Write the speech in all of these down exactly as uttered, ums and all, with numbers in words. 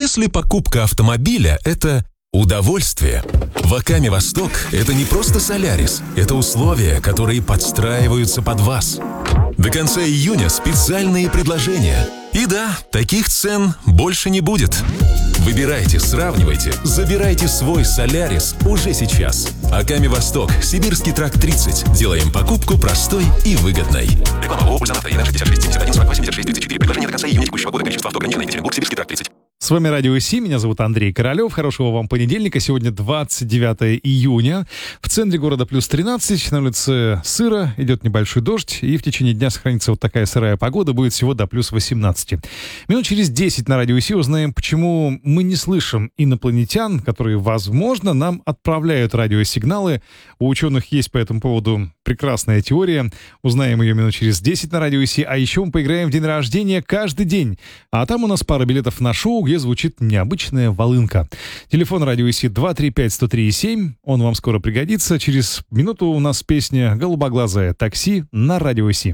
если покупка автомобиля – это удовольствие? В Акаме Восток это не просто Солярис, это условия, которые подстраиваются под вас. До конца июня специальные предложения. И да, таких цен больше не будет. Выбирайте, сравнивайте, забирайте свой Солярис уже сейчас. Акаме Восток, Сибирский тракт тридцать. Делаем покупку простой и выгодной. Реклама ООО «Ульсанавто», ЕН шестьдесят шесть семьдесят один сорок восемь шесть тридцать четыре. Предложение до конца июня текущего года. Количество авто ограничено. Екатеринбург, Сибирский тракт тридцать. С вами Радио СИ, меня зовут Андрей Королёв. Хорошего вам понедельника. Сегодня двадцать девятое июня. В центре города плюс тринадцать, на улице сыро, идет небольшой дождь, и в течение дня сохранится вот такая сырая погода, будет всего до плюс восемнадцать. Минут через десять на Радио СИ узнаем, почему мы не слышим инопланетян, которые, возможно, нам отправляют радиосигналы. У ученых есть по этому поводу прекрасная теория. Узнаем ее минут через десять на Радио СИ. А еще мы поиграем в день рождения каждый день. А там у нас пара билетов на шоу, где звучит необычная волынка. Телефон Радио СИ два три пять сто три семь. Он вам скоро пригодится. Через минуту у нас песня «Голубоглазое такси» на Радио СИ.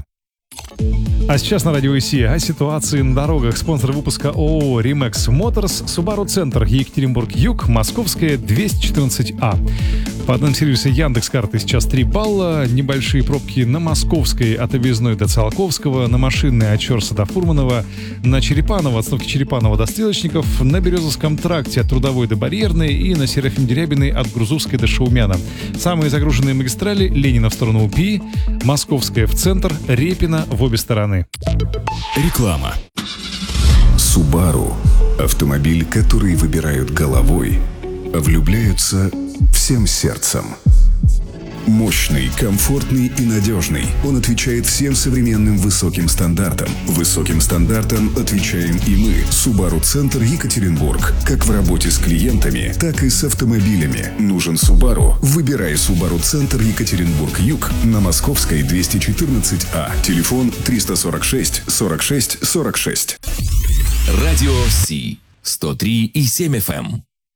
А сейчас на Радио СИ о ситуации на дорогах. Спонсор выпуска ООО «Римекс Моторс», Subaru Центр, Екатеринбург-Юг, Московская, двести четырнадцать А. По одному сервису Яндекс.Карты сейчас три балла. Небольшие пробки на Московской от Объездной до Циолковского, на Машинной от Щерса до Фурманова, на Черепаново, от остановки Черепанова до Стрелочников, на Березовском тракте от Трудовой до Барьерной и на Серафим-Дерябиной от Грузовской до Шаумяна. Самые загруженные магистрали: Ленина в сторону УПИ, Московская в центр, Репина в обе стороны. Реклама. Subaru – автомобиль, который выбирают головой, а влюбляются всем сердцем. Мощный, комфортный и надежный. Он отвечает всем современным высоким стандартам. Высоким стандартам отвечаем и мы. Subaru Центр, Екатеринбург. Как в работе с клиентами, так и с автомобилями. Нужен Subaru? Выбирай Subaru Центр, Екатеринбург-Юг на Московской, двести четырнадцать А. Телефон триста сорок шесть сорок шесть сорок шесть. Радио СИ сто три и семь эф эм.